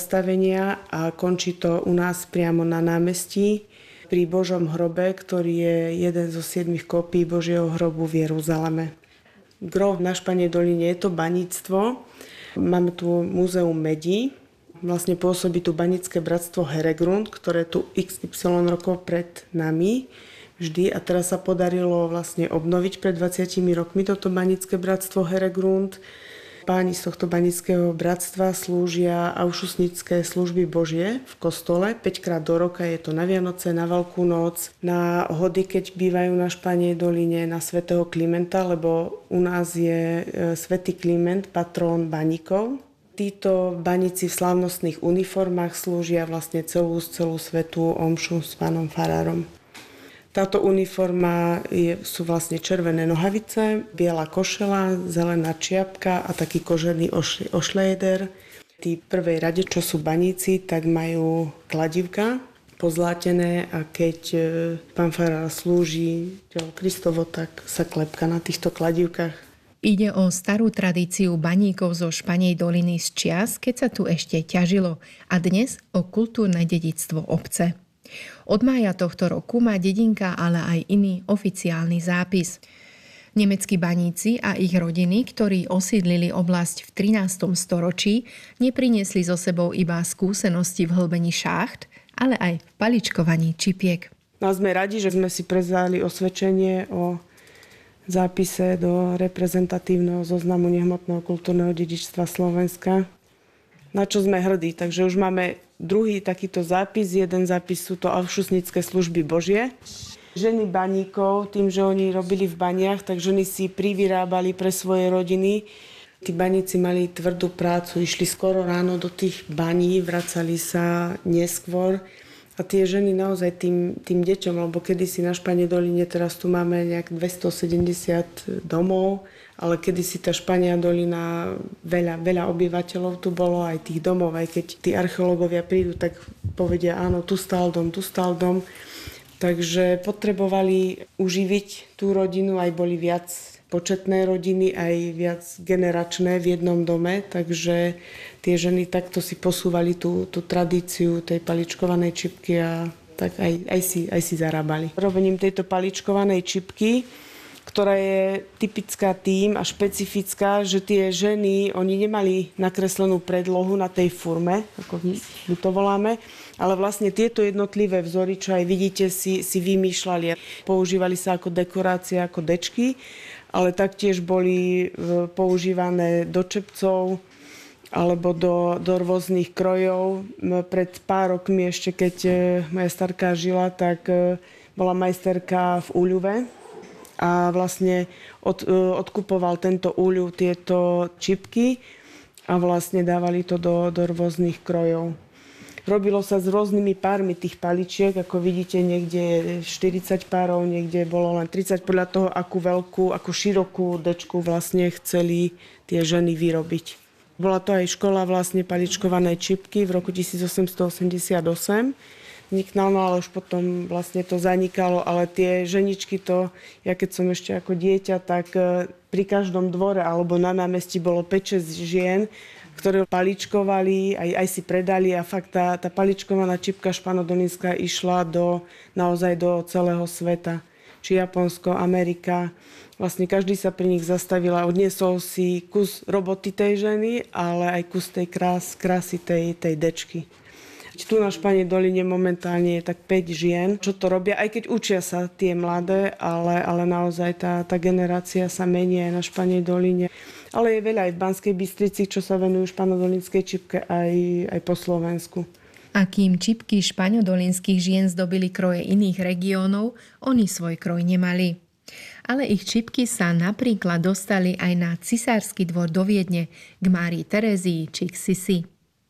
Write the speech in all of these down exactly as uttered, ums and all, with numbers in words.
zastavenia a končí to u nás priamo na námestí pri Božom hrobe, ktorý je jeden zo siedmich kópií Božieho hrobu v Jeruzaleme. Gro na Španej doline je to baníctvo. Máme tu múzeum medí. Vlastne pôsobí tu banické bratstvo Heregrund, ktoré tu iks ypsilon rokov pred nami vždy. A teraz sa podarilo vlastne obnoviť pred dvadsiatimi rokmi toto banické bratstvo Heregrund. Páni z tohto banického bratstva slúžia aušusnické služby Božie v kostole. päťkrát do roka je to na Vianoce, na Veľkú noc, na hody, keď bývajú na Španej doline, na svätého Klimenta, lebo u nás je svätý Kliment, patrón baníkov. Títo baníci v slávnostných uniformách slúžia vlastne celú, celú svätú omšu s pánom farárom. Táto uniforma je, sú vlastne červené nohavice, biela košela, zelená čiapka a taký kožený oš, ošlejder. Tí prvej rade, čo sú baníci, tak majú kladivka pozlátené a keď pán farár slúži telo Kristovo, tak sa klepka na týchto kladivkách. Ide o starú tradíciu baníkov zo Španej doliny z čias, keď sa tu ešte ťažilo, a dnes o kultúrne dedičstvo obce. Od mája tohto roku má dedinka ale aj iný oficiálny zápis. Nemeckí baníci a ich rodiny, ktorí osídlili oblasť v trinástom storočí, nepriniesli so sebou iba skúsenosti v hlbení šácht, ale aj v paličkovaní čipiek. No sme radi, že sme si prevzali osvedčenie o zápise do reprezentatívneho zoznamu nehmotného kultúrneho dedičstva Slovenska, na čo sme hrdí. Takže už máme druhý takýto zápis. Jeden zápis sú to aušusnické služby Božie. Ženy baníkov, tým, že oni robili v baniach, tak ženy si privyrábali pre svoje rodiny. Tí baníci mali tvrdú prácu, išli skoro ráno do tých baní, vracali sa neskôr. A tie ženy naozaj tým, tým deťom, lebo kedysi na Španej doline, teraz tu máme nejak dvestosedemdesiat domov, ale kedysi tá Špania dolina, veľa, veľa obyvateľov tu bolo, aj tých domov, aj keď tí archeológovia prídu, tak povedia, áno, tu stál dom, tu stál dom. Takže potrebovali uživiť tú rodinu, aj boli viac početné rodiny, aj viac generačné v jednom dome, takže tie ženy takto si posúvali tú, tú tradíciu tej paličkovanej čipky a tak aj, aj, si, aj si zarábali. Robením tejto paličkovanej čipky, ktorá je typická tým a špecifická, že tie ženy, oni nemali nakreslenú predlohu na tej furme, ako my to voláme, ale vlastne tieto jednotlivé vzory, čo aj vidíte, si, si vymýšľali. Používali sa ako dekorácia, ako dečky, ale taktiež boli používané do čepcov alebo do, do rôznych krojov. Pred pár rokmi ešte, keď moja starka žila, tak bola majsterka v úľuve a vlastne od, odkupoval tento úľuv tieto čipky a vlastne dávali to do, do rôznych krojov. Robilo sa s rôznymi pármi tých paličiek, ako vidíte, niekde je štyridsať párov, niekde bolo len tridsať, podľa toho, akú veľkú, akú širokú dečku vlastne chceli tie ženy vyrobiť. Bola to aj škola vlastne paličkovanej čipky v roku tisícosemstoosemdesiatosem. Vzniknalo, ale už potom vlastne to zanikalo, ale tie ženičky to, ja keď som ešte ako dieťa, tak pri každom dvore alebo na námestí bolo päť šesť žien, ktoré paličkovali, aj, aj si predali a fakt tá, tá paličkovaná čipka španodolínska išla do, naozaj do celého sveta. Či Japonsko, Amerika. Vlastne každý sa pri nich zastavil a odniesol si kus roboty tej ženy, ale aj kus tej krás, krásy tej, tej dečky. Tu na Španej doline momentálne je tak päť žien, čo to robia, aj keď učia sa tie mladé, ale, ale naozaj tá, tá generácia sa mení aj na Španej doline. Ale je veľa aj v Banskej Bystrici, čo sa venujú španodolínskej čipke aj, aj po Slovensku. A kým čipky špaňodolínskych žien zdobili kroje iných regiónov, oni svoj kroj nemali. Ale ich čipky sa napríklad dostali aj na cisársky dvor do Viedne, k Márii Terézii či k Sisi.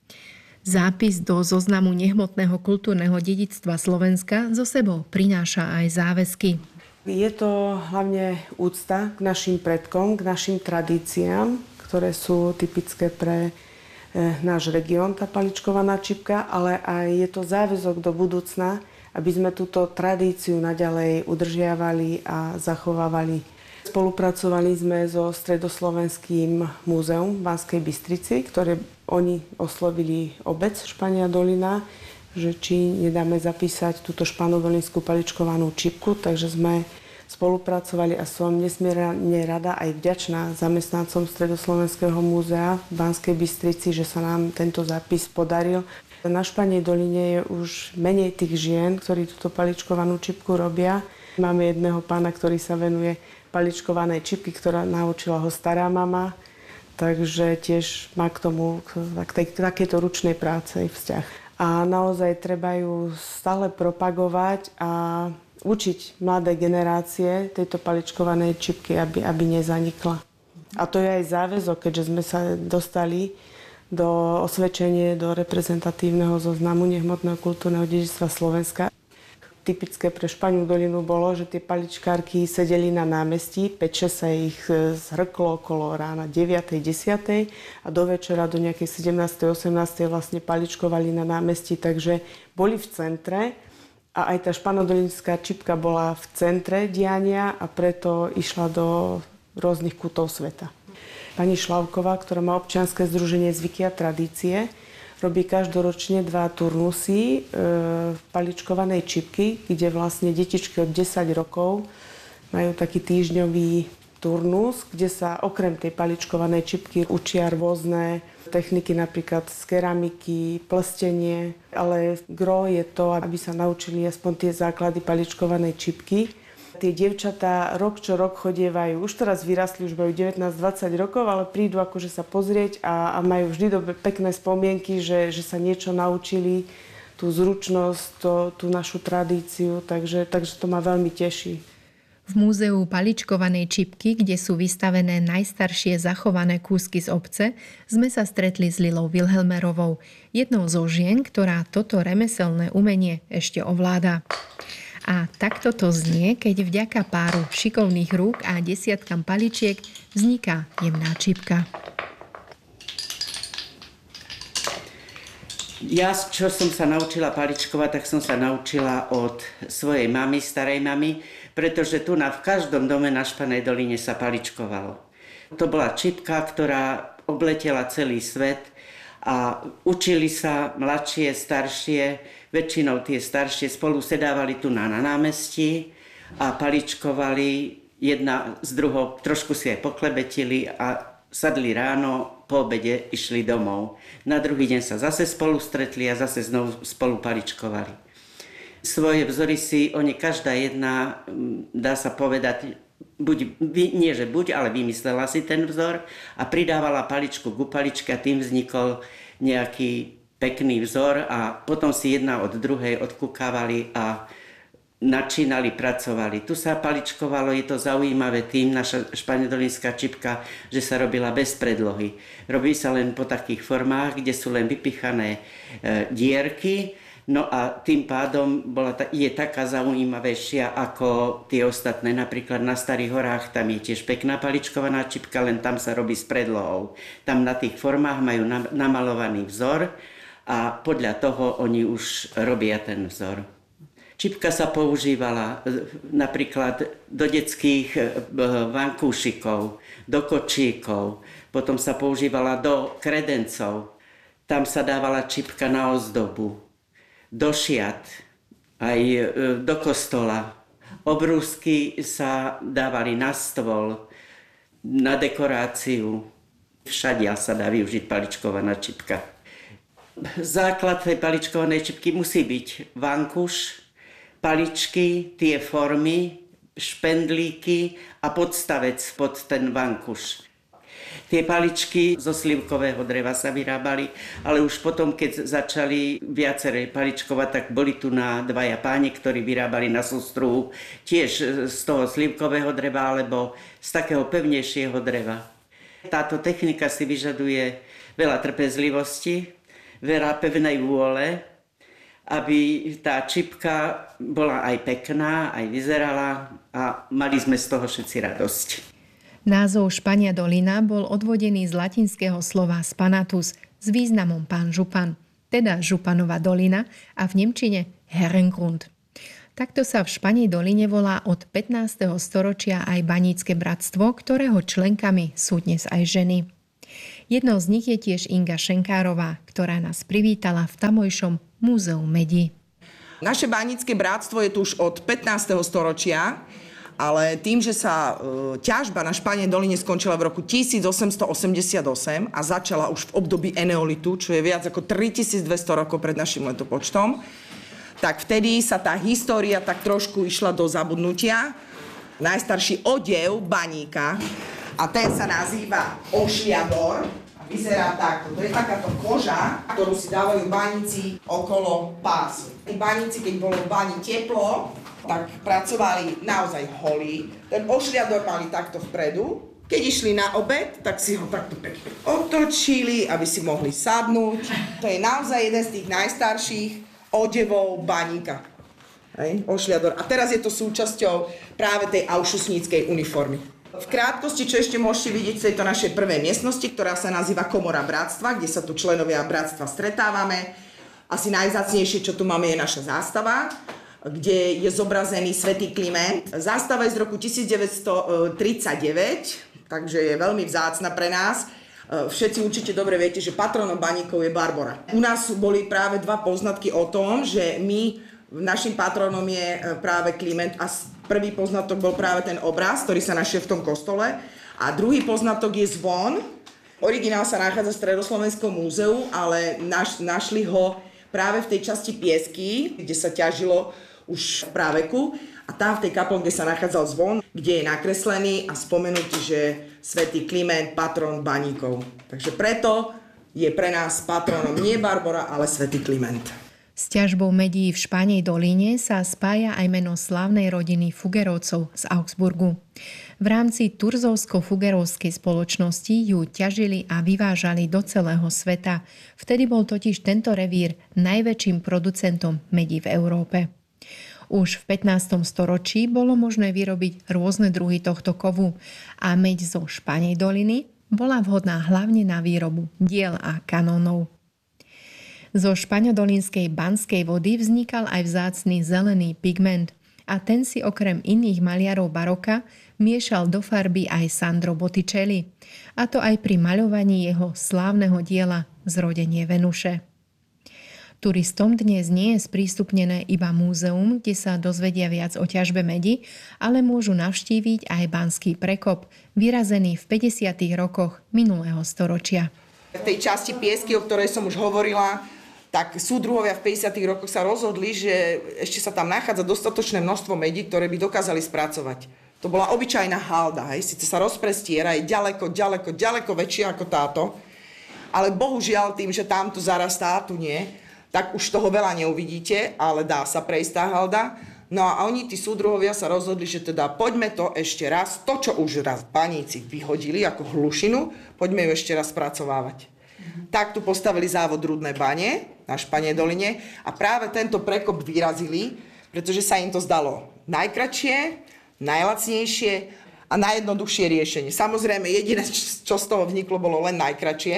Zápis do zoznamu nehmotného kultúrneho dedičstva Slovenska so sebou prináša aj záväzky. Je to hlavne úcta k našim predkom, k našim tradíciám, ktoré sú typické pre e, náš región, tá paličkovaná čipka, ale aj je to záväzok do budúcna, aby sme túto tradíciu naďalej udržiavali a zachovávali. Spolupracovali sme so Stredoslovenským múzeum v Banskej Bystrici, ktoré oni oslovili obec Špania Dolina, že či nedáme zapísať túto španodolinskú paličkovanú čipku, takže sme spolupracovali a som nesmierne rada aj vďačná zamestnancom Stredoslovenského múzea v Banskej Bystrici, že sa nám tento zápis podaril. Na Španej Doline je už menej tých žien, ktorí túto paličkovanú čipku robia. Máme jedného pána, ktorý sa venuje paličkovanej čipky, ktorá naučila ho stará mama, takže tiež má k tomu, k tej, takéto ručnej práce vzťah. A naozaj treba ju stále propagovať a učiť mladé generácie tejto paličkovanej čipky, aby, aby nezanikla. A to je aj záväzok, keďže sme sa dostali do osvedčenie do reprezentatívneho zoznamu nehmotného kultúrneho dedičstva Slovenska. Typické pre Španiu Dolinu bolo, že tie paličkárky sedeli na námestí, päť šesť sa ich zhrklo okolo rána deviatej desiatej a do večera do nejakej sedemnástej osemnástej vlastne paličkovali na námestí, takže boli v centre a aj tá španodolinská čipka bola v centre diania a preto išla do rôznych kútov sveta. Pani Šlavková, ktorá má občianske združenie Zvyky a tradície, robí každoročne dva turnusy e, paličkovanej čipky, kde vlastne detičky od desať rokov majú taký týždňový turnus, kde sa okrem tej paličkovanej čipky učia rôzne techniky, napríklad z keramiky, plstenie, ale gro je to, aby sa naučili aspoň tie základy paličkovanej čipky. Tie dievčatá rok čo rok chodievajú, už teraz vyrastli, už majú devätnásť dvadsať rokov, ale prídu akože sa pozrieť a, a majú vždy dobre, pekné spomienky, že, že sa niečo naučili, tú zručnosť, to, tú našu tradíciu, takže, takže to ma veľmi teší. V múzeu paličkovanej čipky, kde sú vystavené najstaršie zachované kúsky z obce, sme sa stretli s Lilou Vilhelmerovou, jednou zo žien, ktorá toto remeselné umenie ešte ovláda. A takto to znie, keď vďaka páru šikovných rúk a desiatkam paličiek vzniká jemná čipka. Ja, čo som sa naučila paličkovať, tak som sa naučila od svojej mamy, starej mamy, pretože tu na, v každom dome na Španej Doline sa paličkovalo. To bola čipka, ktorá obletela celý svet a učili sa mladšie, staršie, väčšinou tie staršie spolu sedávali tu na, na námestí a paličkovali jedna z druhou, trošku si aj poklebetili a sadli ráno, po obede išli domov. Na druhý deň sa zase spolu stretli a zase znovu spolu paličkovali. Svoje vzory si oni každá jedna, dá sa povedať, buď, nie že buď, ale vymyslela si ten vzor a pridávala paličku ku paličke a tým vznikol nejaký pekný vzor a potom si jedna od druhej odkúkávali a načínali, pracovali. Tu sa paličkovalo, je to zaujímavé tým, naša španodolinská čipka, že sa robila bez predlohy. Robí sa len po takých formách, kde sú len vypichané e, dierky, no a tým pádom bola ta, je taká zaujímavejšia ako tie ostatné. Napríklad na Starých horách, tam je tiež pekná paličkovaná čipka, len tam sa robí s predlohou. Tam na tých formách majú namalovaný vzor, a podľa toho oni už robia ten vzor. Čipka sa používala napríklad do detských vankúšikov, do kočíkov, potom sa používala do kredencov. Tam sa dávala čipka na ozdobu, do šiat, aj do kostola. Obrúsky sa dávali na stôl, na dekoráciu. Všadia sa dá využiť paličkovaná čipka. Základ tej paličkovanej čipky musí byť vankúš, paličky, tie formy, špendlíky a podstavec pod ten vankúš. Tie paličky zo slivkového dreva sa vyrábali, ale už potom, keď začali viaceré paličkovať, tak boli tu na dvaja páni, ktorí vyrábali na sústruhu tiež z toho slivkového dreva alebo z takého pevnejšieho dreva. Táto technika si vyžaduje veľa trpezlivosti, veľa pevnej vôle, aby tá čipka bola aj pekná, aj vyzerala a mali sme z toho všetci radosť. Názov Špania Dolina bol odvodený z latinského slova spanatus s významom pán župan, teda županova dolina a v nemčine Herrengrund. Takto sa v Španej doline volá od pätnásteho storočia aj banícke bratstvo, ktorého členkami sú dnes aj ženy. Jednou z nich je tiež Inga Šenkárová, ktorá nás privítala v tamojšom múzeu medí. Naše banícke bratstvo je tu už od pätnásteho storočia, ale tým, že sa e, ťažba na Španej doline skončila v roku tisíc osemsto osemdesiatosem a začala už v období eneolitu, čo je viac ako tritisícdvesto rokov pred našim letopočtom, tak vtedy sa tá história tak trošku išla do zabudnutia. Najstarší odev baníka, a ten sa nazýva ošliador, a vyzerá takto. To je takáto koža, ktorú si dávajú baníci okolo pásu. Tí baníci, keď bolo v bani teplo, tak pracovali naozaj holí. Ten ošliador mali takto vpredu. Keď išli na obed, tak si ho takto pekne otočili, aby si mohli sadnúť. To je naozaj jeden z tých najstarších odevov baníka. Hej, ošliador. A teraz je to súčasťou práve tej aušusníckej uniformy. V krátkosti, čo ešte môžete vidieť v tejto našej prvej miestnosti, ktorá sa nazýva Komora bratstva, kde sa tu členovia bratstva stretávame. Asi najvzácnejšie, čo tu máme, je naša zástava, kde je zobrazený svätý Kliment. Zástava je z roku tisícdeväťsto tridsaťdeväť, takže je veľmi vzácna pre nás. Všetci určite dobre viete, že patronom baníkov je Barbora. U nás boli práve dva poznatky o tom, že my, našim patronom je práve Kliment a prvý poznatok bol práve ten obraz, ktorý sa našiel v tom kostole a druhý poznatok je zvon. Originál sa nachádza v Stredoslovenskom múzeu, ale naš, našli ho práve v tej časti Piesky, kde sa ťažilo už v práveku a tam v tej kaplnke, kde sa nachádzal zvon, kde je nakreslený a spomenutý, že svätý Kliment, patron baníkov. Takže preto je pre nás patronom nie Barbora, ale svätý Kliment. S ťažbou medí v Španej doline sa spája aj meno slávnej rodiny Fuggerovcov z Augsburgu. V rámci Turzovsko-Fuggerovskej spoločnosti ju ťažili a vyvážali do celého sveta. Vtedy bol totiž tento revír najväčším producentom medí v Európe. Už v pätnástom storočí bolo možné vyrobiť rôzne druhy tohto kovu a meď zo Španej doliny bola vhodná hlavne na výrobu diel a kanónov. Zo špaňodolínskej banskej vody vznikal aj vzácny zelený pigment a ten si okrem iných maliarov baroka miešal do farby aj Sandro Botticelli, a to aj pri maľovaní jeho slávneho diela Zrodenie Venuše. Turistom dnes nie je sprístupnené iba múzeum, kde sa dozvedia viac o ťažbe medi, ale môžu navštíviť aj banský prekop, vyrazený v päťdesiatych rokoch minulého storočia. V tej časti Piesky, o ktorej som už hovorila, tak súdruhovia v päťdesiatych rokoch sa rozhodli, že ešte sa tam nachádza dostatočné množstvo medí, ktoré by dokázali spracovať. To bola obyčajná halda, hej, síce sa rozprestiera, je ďaleko, ďaleko, ďaleko väčšia ako táto, ale bohužiaľ tým, že tamto zarastá, tu nie, tak už toho veľa neuvidíte, ale dá sa prejsť tá halda. No a oni, tí súdruhovia, sa rozhodli, že teda poďme to ešte raz, to, čo už raz baníci vyhodili ako hlušinu, poďme ju ešte raz spracovávať. Mm-hmm. Tak tu postavili závod Rudné bane na Španej doline a práve tento prekop vyrazili, pretože sa im to zdalo najkratšie, najlacnejšie a najjednoduchšie riešenie. Samozrejme, jediné, čo z toho vzniklo, bolo len najkratšie.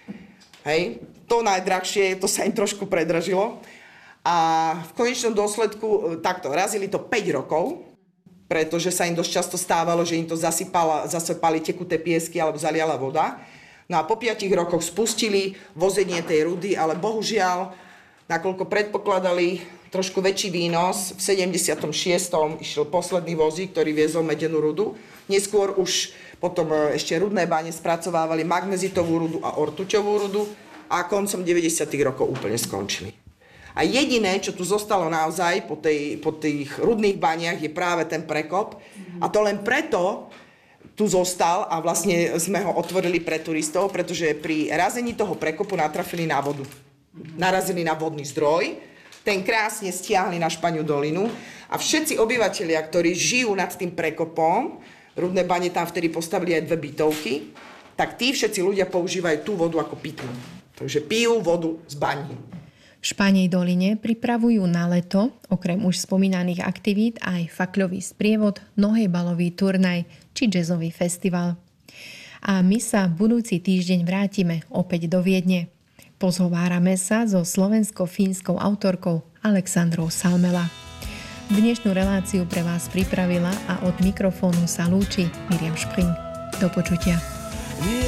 Hej. To najdrahšie, to sa im trošku predražilo. A v konečnom dôsledku takto razili to päť rokov, pretože sa im dosť často stávalo, že im to zasypala, zasypali tekuté piesky alebo zaliala voda. No a po piatich rokoch spustili vozenie tej rudy, ale bohužiaľ, nakoľko predpokladali trošku väčší výnos, v sedemdesiatom šiestom išiel posledný vozík, ktorý viezol medenú rudu. Neskôr už potom ešte Rudné bane spracovávali magnezitovú rudu a ortuťovú rudu a koncom deväťdesiatych rokov úplne skončili. A jediné, čo tu zostalo naozaj po, tej, po tých rudných baniach, je práve ten prekop. A to len preto tu zostal a vlastne sme ho otvorili pre turistov, pretože pri razení toho prekopu natrafili na vodu. Narazili na vodný zdroj, ten krásne stiahli na Špaňu dolinu a všetci obyvatelia, ktorí žijú nad tým prekopom, Rudné bane tam vtedy postavili aj dve bytovky, tak tí všetci ľudia používajú tú vodu ako pitnú. Takže pijú vodu z baní. V Španej doline pripravujú na leto, okrem už spomínaných aktivít, aj fakľový sprievod, nohejbalový turnaj či jazzový festival. A my sa budúci týždeň vrátime opäť do Viedne. Pozhovárame sa so slovensko-fínskou autorkou Alexandrou Salmela. Dnešnú reláciu pre vás pripravila a od mikrofónu sa lúči Miriam Špring. Do počutia.